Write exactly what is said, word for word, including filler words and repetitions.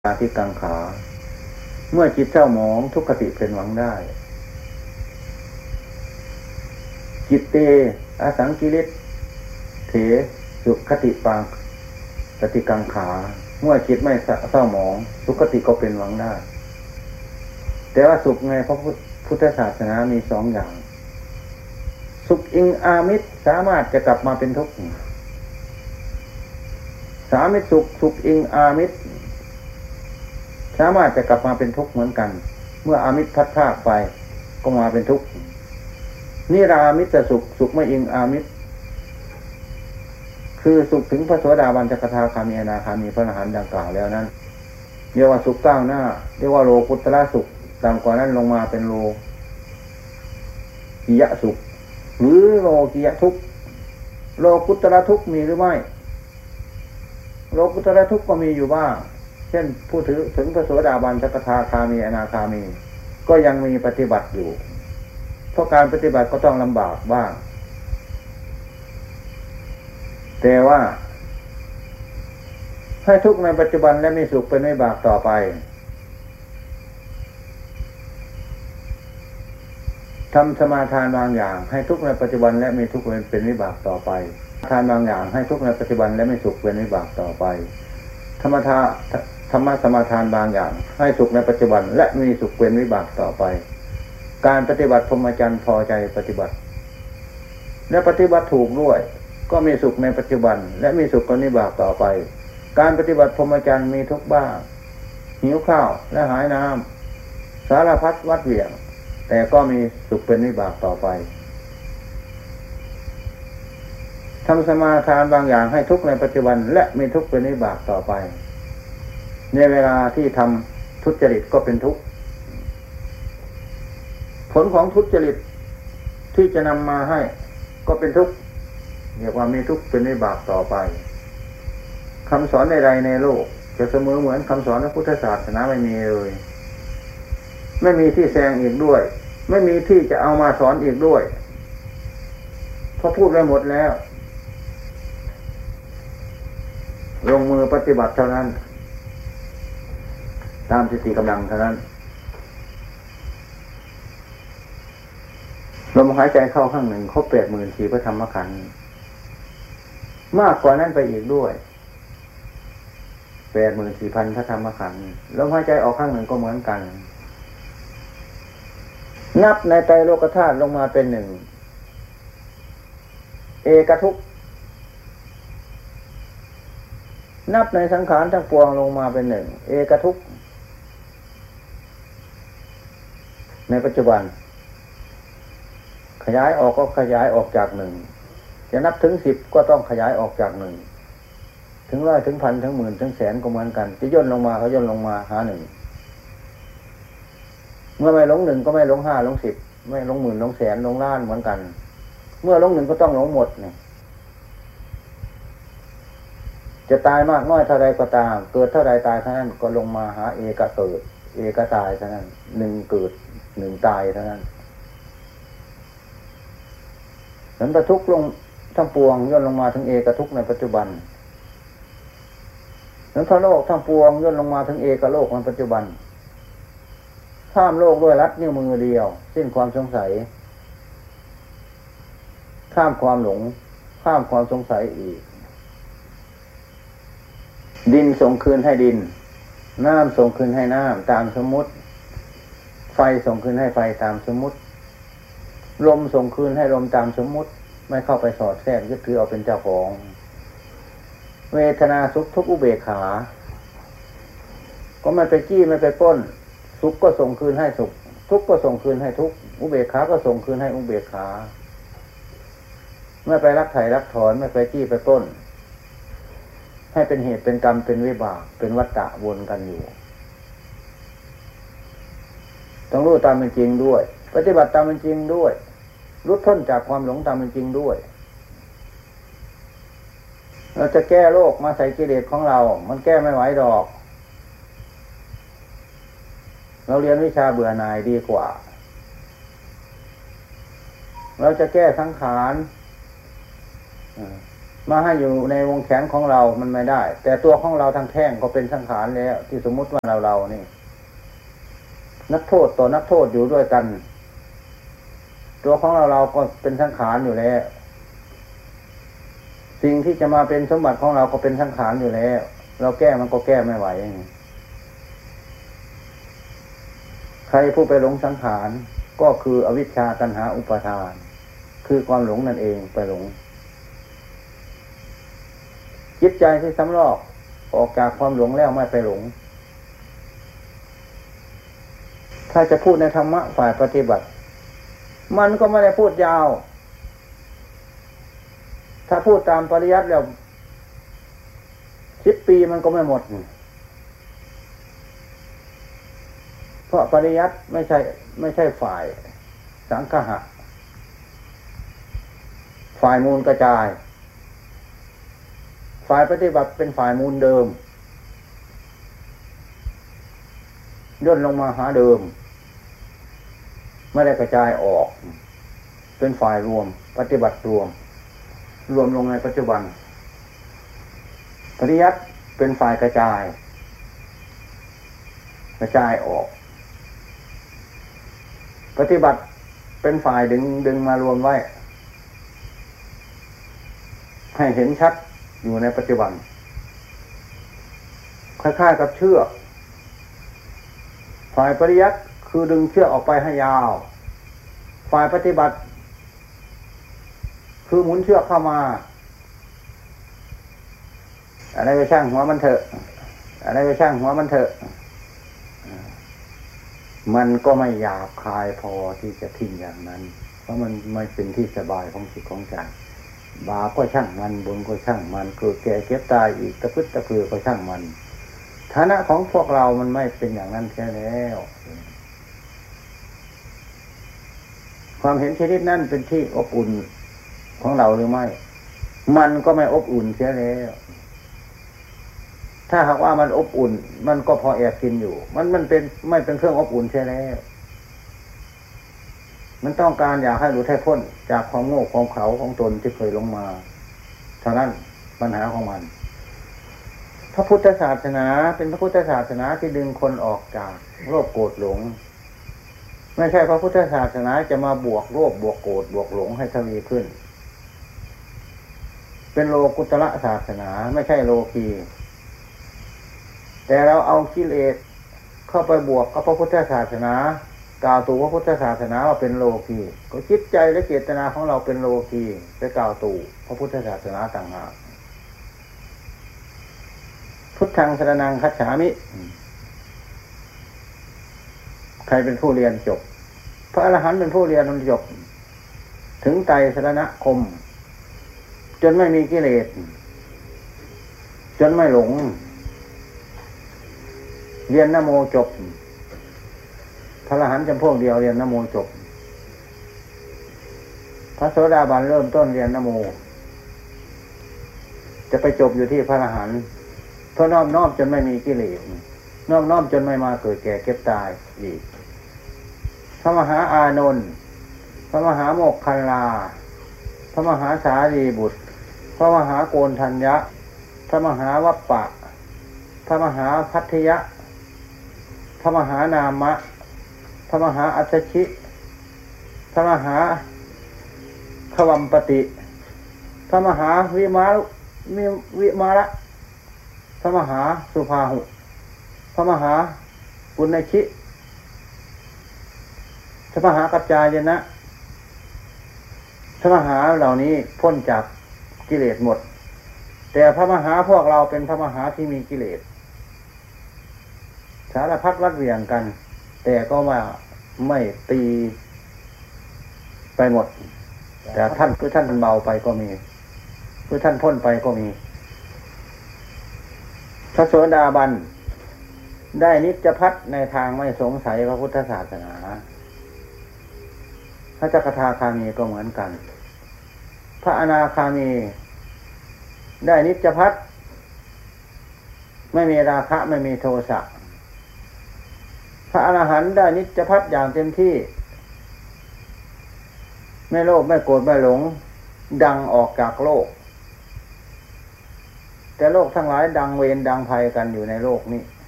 อาทิกังขาเมื่อจิตเศร้าหมองทุกขติเป็นหวังได้จิตเตอสังกิริเถสุขติปังปฏิกังขาเมื่อจิตไม่เศร้าหมองสุขติก็เป็นหวังได้แต่ว่าสุขในพระพุทธศาสนามีสองอย่างสุขอิงอามิตรสามารถจะกลับมาเป็นทุกข์สามิตรสุขสุขอิงอามิตรสามารถจะกลับมาเป็นทุกข์เหมือนกันเมื่ออามิตรพัดพรากไปก็มาเป็นทุกข์นิรามิตรสุขสุขไม่อิงอามิตรคือสุขถึงพระโสดาบันสกทาคามีอนาคามีพระอรหันต์ดังกล่าวแล้วนั้นเรียกว่าสุขก้าวหน้าเรียกว่าโลกุตระสุขต่ำกว่านั้นลงมาเป็นโลกิยะสุขหรือโลกิยะทุกข์โลกุตระทุกข์มีหรือไม่โลกุตระทุกข์ก็มีอยู่บ้างเช่นผู้ถือถึงพระโสดาบันสกทาคามีอนาคามีก็ยังมีปฏิบัติอยู่เพราะการปฏิบัติก็ต้องลำบากบ้างแต่ว่าให้ทุกข์ในปัจจุบันและมีสุขเป็นวิบากต่อไปทำสมาทานบางอย่างให้ทุกข์ในปัจจุบันและมีทุกข์เป็นวิบากต่อไปทานบางอย่างให้ทุกข์ในปัจจุบันและไม่สุขเป็นวิบากต่อไปธรรมทาธรรมะสมาทานบางอย่างให้สุขในปัจจุบันและมีสุขเป็นวิบากต่อไปการปฏิบัติพรหมจรรย์พอใจปฏิบัติและปฏิบัติถูกด้วยก็มีสุขในปัจจุบันและมีสุขเป็นวิบากต่อไปการปฏิบัติพรหมจรรย์มีทุกข์บ้างหิวข้าวและหายน้ำสารพัดวัดเหวี่ยงแต่ก็มีสุขเป็นวิบากต่อไปทำสมาทานบางอย่างให้ทุกข์ในปัจจุบันและมีทุกข์เป็นวิบากต่อไปในเวลาที่ทำทุจริตก็เป็นทุกข์ผลของทุจริตที่จะนำมาให้ก็เป็นทุกข์เรียกว่ามีทุกข์เป็นวิบากต่อไปคำสอนใดๆในโลกจะเสมอเหมือนคำสอนพระพุทธศาสนาไม่มีเลยไม่มีที่แซงอีกด้วยไม่มีที่จะเอามาสอนอีกด้วยเพราะพูดไปหมดแล้วลงมือปฏิบัติเท่านั้นตามสติกำลังเท่านั้นลมหายใจเข้าข้างหนึ่งครบแปดหมื่นสี่พระธรรมขันธ์มากกว่านั้นไปอีกด้วยแปดหมื่นสี่พันพระธรรมขันธ์ลมหายใจออกข้างหนึ่งก็เหมือนกันนับในไตรโลกธาตุลงมาเป็นหนึ่งเอกทุกข์นับในสังขารทั้งปวงลงมาเป็นหนึ่งเอกทุกข์ในปัจจุบันขยายออกก็ขยายออกจากหนึ่งจะนับถึงสิบก็ต้องขยายออกจากหนึ่งถึงร้อยถึงพันถึงหมื่นถึงแสนก็เหมือนกันจะย่นลงมาเขาย่นลงมาหาหนึ่งเมื่อไม่ลงหนึ่งก็ไม่ลงห้าลงสิบไม่ลงหมื่นลงแสนลงล้านเหมือนกันเมื่อลงหนึ่งก็ต้องลงหมดเนี่ยจะตายมากน้อยเท่าไรก็ตามเกิดเท่าไรตายเท่านั้นก็ลงมาหาเอกเกิดเอกตายเท่านั้นหนึ่งเกิดหนึ่งตายเท่านั้นนั้นประทุกข์ลงทั้งปวงย่นลงมาถึงเอกทุกข์ในปัจจุบันนั้นพระโลกทั้งปวงย่นลงมาถึงเอกโลกในปัจจุบันข้ามโลกด้วยรัดนิ้วมือเดียวสิ้นความสงสัยข้ามความหลงข้ามความสงสัยอีกดินส่งคืนให้ดินน้ำส่งคืนให้น้ำตามสมมุติไฟส่งคืนให้ไฟตามสมมุติลมส่งคืนให้ลมตามสมมุติไม่เข้าไปสอดแทรกยึดถือเอาเป็นเจ้าของเวทนาสุขทุกข์อุเบกขาก็ไม่ไปจี้ไม่ไปปล้นสุขก็ส่งคืนให้สุขทุกข์ก็ส่งคืนให้ทุกข์อุเบกขาก็ส่งคืนให้อุเบกขาไม่ไปรักไถ่รักถอนไม่ไปจี้ไปปล้นให้เป็นเหตุเป็นกรรมเป็นวิบากเป็นวัฏฏะวนกันอยู่ต้องรู้ตามเป็นจริงด้วยปฏิบัติตามเป็นจริงด้วยรุดพ้นจากความหลงตามเป็นจริงด้วยเราจะแก้โลกมาใส่กิเลสของเรามันแก้ไม่ไหวดอกเราเรียนวิชาเบื่อหน่ายดีกว่าเราจะแก้สังขารมาให้อยู่ในวงแขนของเรามันไม่ได้แต่ตัวของเราทางแท่งก็เป็นสังขารแล้วที่สมมุติว่าเราเรานี่นักโทษต่อนักโทษอยู่ด้วยกันตัวของเราเราก็เป็นสังขารอยู่แล้วสิ่งที่จะมาเป็นสมบัติของเราก็เป็นสังขารอยู่แล้วเราแก้มันก็แก้ไม่ไหวใครผู้ไปหลงสังขารก็คืออวิชชาตัณหาอุปาทานคือความหลงนั่นเองไปหลงจิตใจที่สำรอกออกจากความหลงแล้วไม่ไปหลงถ้าจะพูดในธรรมะฝ่ายปฏิบัติมันก็ไม่ได้พูดยาวถ้าพูดตามปริยัติแล้วสิบปีมันก็ไม่หมดเพราะปริยัติไม่ใช่ไม่ใช่ฝ่ายสังคหะฝ่ายมูลกระจายฝ่ายปฏิบัติเป็นฝ่ายมูลเดิมย่นลงมาหาเดิมไม่ได้กระจายออกเป็นฝ่ายรวมปฏิบัติรวมรวมลงในปัจจุบันปริยัติเป็นฝ่ายกระจายกระจายออกปฏิบัติเป็นฝ่ายดึงดึงมารวมไว้ให้เห็นชัดอยู่ในปัจจุบันคล้ายๆกับเชือกฝ่ายปริยัติคือดึงเชือกออกไปให้ยาวฝ่ายปฏิบัติคือหมุนเชือกเข้ามาอะไรก็ช่างหัวมันเถอะอะไรก็ช่างหัวมันเถอะมันก็ไม่หยาบคายพอที่จะทิ้งอย่างนั้นเพราะมันไม่เป็นที่สบายของจิตของใจบาปก็ช่างมันบุญก็ช่างมันเกิดแก่เก็บตายอีกตะพึดตะพือก็ช่างมันฐานะของพวกเรามันไม่เป็นอย่างนั้นแค่แล้วความเห็นชนิดนั้นเป็นที่อบอุ่นของเราหรือไม่มันก็ไม่อบอุ่นเสียแล้วถ้าหากว่ามันอบอุ่นมันก็พอแอบกินอยู่มันมันเป็นไม่เป็นเครื่องอบอุ่นเสียแล้วมันต้องการอยากให้หลุดให้พ้นจากความโง่ความเขลาของตนที่เคยลงมาเท่านั้นปัญหาของมันพระพุทธศาสนาเป็นพระพุทธศาสนาที่ดึงคนออกจากโลภโกรธหลงไม่ใช่พระพุทธศาสนาจะมาบวกโลภบวกโกรธบวกหลงให้ทวีขึ้นเป็นโลกุตระศาสนาไม่ใช่โลกีแต่เราเอากิเลสเข้าไปบวกกับพระพุทธศาสนากล่าวตู่พระพุทธศาสนาว่าเป็นโลกีก็จิตใจและเจตนาของเราเป็นโลกีไปกล่าวตู่พระพุทธศาสนาต่างหากพุทธังสรณังคัจฉามิใครเป็นผู้เรียนจบพระอรหันต์เป็นผู้เรียนจบถึงไตรสรณคมจนไม่มีกิเลสจนไม่หลงเรียนนโมจบพระอรหันต์จำพวกเดียวเรียนนโมจบพระโสดาบันเริ่มต้นเรียนนโมจะไปจบอยู่ที่พระอรหันต์เพราะน้อมน้อมจนไม่มีกิเลสน้อมน้อมจนไม่มาเกิดแก่เก็บตายอีกพระมหาอานนท์พระมหาโมคคัลลาพระมหาสารีบุตรพระมหาโกณทัญญะพระมหาวัปปะพระมหาพัทยะพระมหานามะพระมหาอัชชิพระมหาขวัมปติพระมหาวิมาวิวิมาระพระมหาสุภาหุพระมหาปุณณชิพระมหากัจจายนะพระมหาเหล่านี้พ้นจากกิเลสหมดแต่พระมหาพวกเราเป็นพระมหาที่มีกิเลสสารพัดวัดเหวี่ยงกันแต่ก็ว่าไม่ตีไปหมดแต่ท่านคือท่านเบาไปก็มีคือท่านพ้นไปก็มีพระโสดาบันได้นิจจพัฒในทางไม่สงสัยพระพุทธศาสนาพระจักทาคามีก็เหมือนกันพระอนาคามีได้นิจจพัฒไม่มีราคะไม่มีโทสะพระอรหันต์ได้นิจจพัฒอย่างเต็มที่ไม่โลภไม่โกรธไม่หลงดังออกจากโลกแต่โลกทั้งหลายดังเวรดังภัยกันอยู่ในโลกนี้